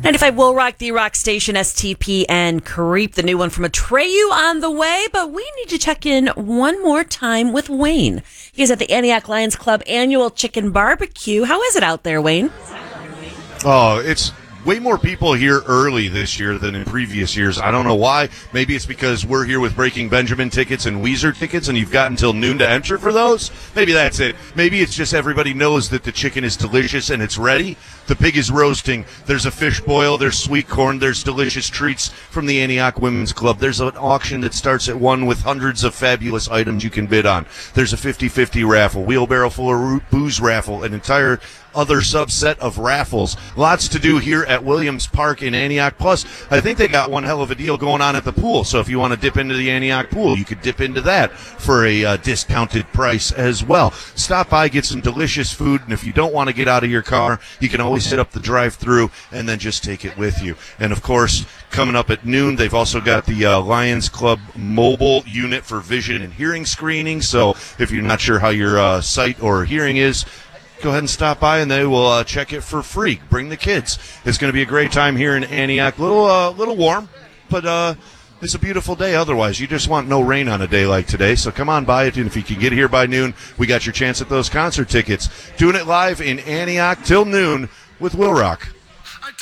95 Will Rock, the Rock Station, STP, and Creep, the new one from Atreyu on the way. But we need to check in one more time with Wayne. He's at the Antioch Lions Club annual chicken barbecue. How is it out there, Wayne? Oh, it's way more people here early this year than in previous years. I don't know why. Maybe it's because we're here with Breaking Benjamin tickets and Weezer tickets, and you've got until noon to enter for those. Maybe that's it. Maybe it's just everybody knows that the chicken is delicious and it's ready. The pig is roasting. There's a fish boil. There's sweet corn. There's delicious treats from the Antioch Women's Club. There's an auction that starts at 1 with hundreds of fabulous items you can bid on. There's a 50-50 raffle, wheelbarrow full of booze raffle, an entire other subset of raffles. Lots to do here at Williams Park in Antioch. Plus, I think they got one hell of a deal going on at the pool. So if you want to dip into the Antioch pool, you could dip into that for a discounted price as well. Stop by, get some delicious food, and if you don't want to get out of your car, you can always hit up the drive-thru and then just take it with you. And, of course, coming up at noon, they've also got the Lions Club mobile unit for vision and hearing screening. So if you're not sure how your sight or hearing is, go ahead and stop by, and they will check it for free. Bring the kids. It's going to be a great time here in Antioch. Little warm, but it's a beautiful day otherwise. You just want no rain on a day like today, so come on by. And if you can get here by noon, we got your chance at those concert tickets. Doing it live in Antioch till noon with Will Rock.